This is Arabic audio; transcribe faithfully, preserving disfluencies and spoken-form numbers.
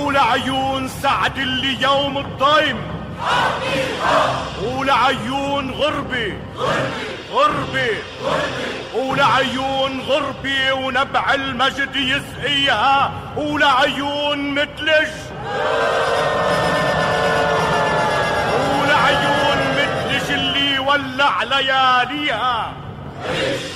ولعيون سعد اللي يوم الضيم، ولعيون غربي غربي ولعيون غربي ونبع المجد يسقيها، ولعيون متلج ولعيون متلج اللي ولع لياليها.